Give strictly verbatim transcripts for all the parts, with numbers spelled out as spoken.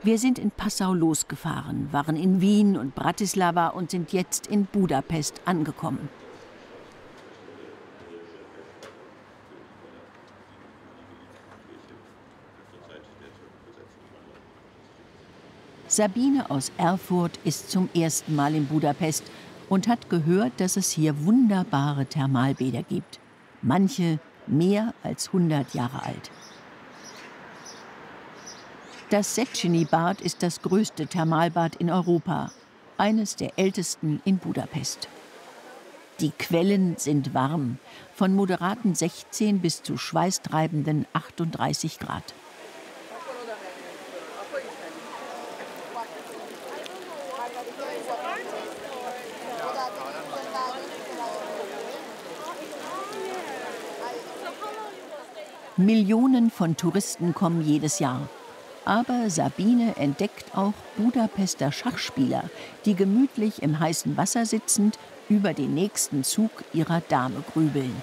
Wir sind in Passau losgefahren, waren in Wien und Bratislava und sind jetzt in Budapest angekommen. Sabine aus Erfurt ist zum ersten Mal in Budapest und hat gehört, dass es hier wunderbare Thermalbäder gibt. Manche mehr als hundert Jahre alt. Das Széchenyi-Bad ist das größte Thermalbad in Europa, eines der ältesten in Budapest. Die Quellen sind warm, von moderaten sechzehn bis zu schweißtreibenden achtunddreißig Grad. Millionen von Touristen kommen jedes Jahr. Aber Sabine entdeckt auch Budapester Schachspieler, die gemütlich im heißen Wasser sitzend über den nächsten Zug ihrer Dame grübeln.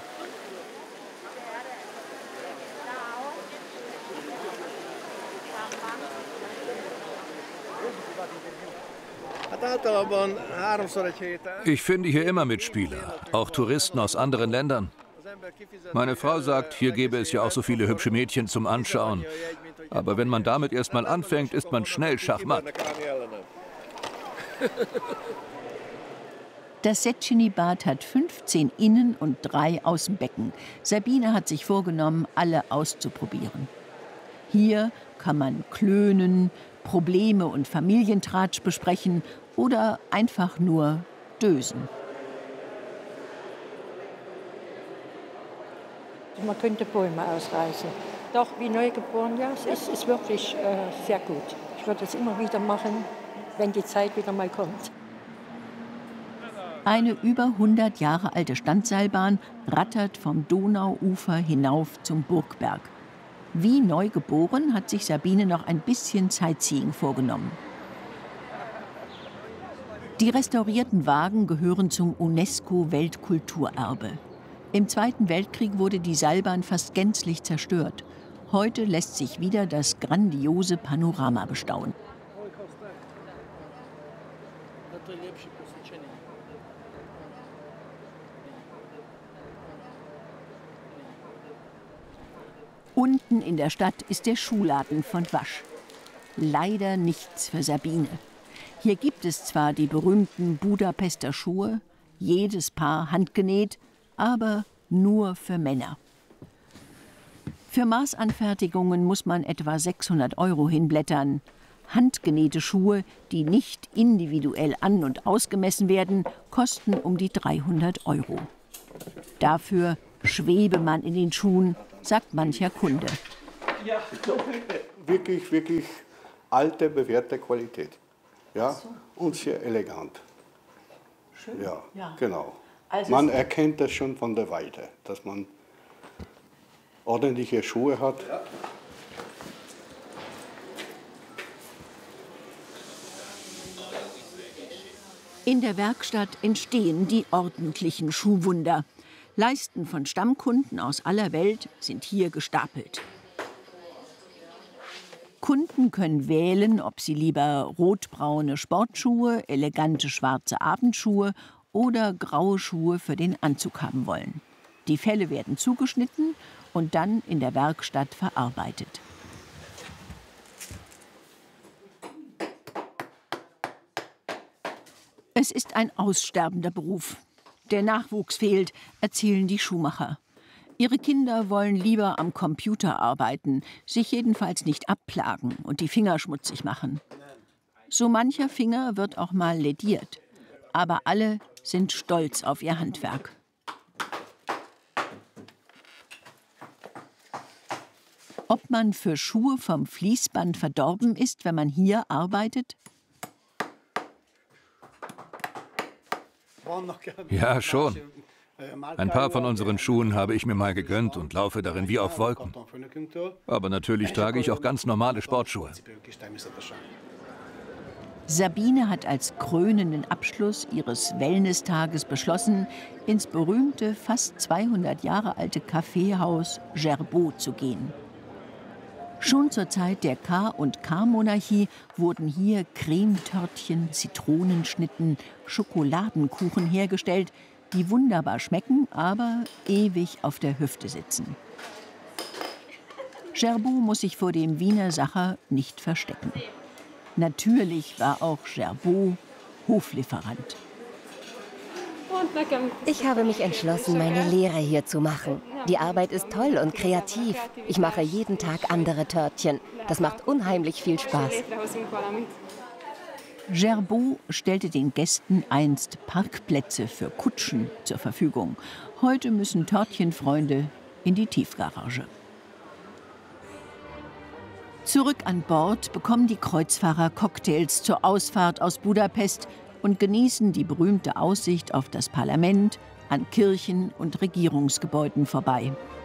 Ich finde hier immer Mitspieler, auch Touristen aus anderen Ländern. Meine Frau sagt, hier gäbe es ja auch so viele hübsche Mädchen zum Anschauen. Aber wenn man damit erst mal anfängt, ist man schnell schachmatt. Das Széchenyi-Bad hat fünfzehn Innen- und drei Außenbecken. Sabine hat sich vorgenommen, alle auszuprobieren. Hier kann man klönen, Probleme und Familientratsch besprechen oder einfach nur dösen. Man könnte Bäume ausreißen. Doch, wie neugeboren, ja, es ist, ist wirklich äh, sehr gut. Ich würde es immer wieder machen, wenn die Zeit wieder mal kommt. Eine über hundert Jahre alte Standseilbahn rattert vom Donauufer hinauf zum Burgberg. Wie neugeboren hat sich Sabine noch ein bisschen Sightseeing vorgenommen. Die restaurierten Wagen gehören zum UNESCO-Weltkulturerbe. Im Zweiten Weltkrieg wurde die Seilbahn fast gänzlich zerstört. Heute lässt sich wieder das grandiose Panorama bestaunen. Unten in der Stadt ist der Schuhladen von Wasch. Leider nichts für Sabine. Hier gibt es zwar die berühmten Budapester Schuhe, jedes Paar handgenäht, aber nur für Männer. Für Maßanfertigungen muss man etwa sechshundert Euro hinblättern. Handgenähte Schuhe, die nicht individuell an- und ausgemessen werden, kosten um die dreihundert Euro. Dafür schwebe man in den Schuhen, sagt mancher Kunde. Ja, wirklich, wirklich alte, bewährte Qualität. Ja, und sehr elegant. Schön. Ja, ja. Genau. Also man erkennt das schon von der Weite, dass man ordentliche Schuhe hat. Ja. In der Werkstatt entstehen die ordentlichen Schuhwunder. Leisten von Stammkunden aus aller Welt sind hier gestapelt. Kunden können wählen, ob sie lieber rotbraune Sportschuhe, elegante schwarze Abendschuhe oder graue Schuhe für den Anzug haben wollen. Die Felle werden zugeschnitten und dann in der Werkstatt verarbeitet. Es ist ein aussterbender Beruf. Der Nachwuchs fehlt, erzählen die Schuhmacher. Ihre Kinder wollen lieber am Computer arbeiten, sich jedenfalls nicht abplagen und die Finger schmutzig machen. So mancher Finger wird auch mal lediert. Aber alle sind stolz auf ihr Handwerk. Ob man für Schuhe vom Fließband verdorben ist, wenn man hier arbeitet? Ja, schon. Ein paar von unseren Schuhen habe ich mir mal gegönnt und laufe darin wie auf Wolken. Aber natürlich trage ich auch ganz normale Sportschuhe. Sabine hat als krönenden Abschluss ihres Wellness-Tages beschlossen, ins berühmte, fast zweihundert Jahre alte Kaffeehaus Gerbaud zu gehen. Schon zur Zeit der K- und K-Monarchie wurden hier Cremetörtchen, Zitronenschnitten, Schokoladenkuchen hergestellt, die wunderbar schmecken, aber ewig auf der Hüfte sitzen. Gerbaud muss sich vor dem Wiener Sacher nicht verstecken. Natürlich war auch Gerbaud Hoflieferant. Ich habe mich entschlossen, meine Lehre hier zu machen. Die Arbeit ist toll und kreativ. Ich mache jeden Tag andere Törtchen. Das macht unheimlich viel Spaß. Gerbaud stellte den Gästen einst Parkplätze für Kutschen zur Verfügung. Heute müssen Törtchenfreunde in die Tiefgarage. Zurück an Bord bekommen die Kreuzfahrer Cocktails zur Ausfahrt aus Budapest und genießen die berühmte Aussicht auf das Parlament, an Kirchen und Regierungsgebäuden vorbei.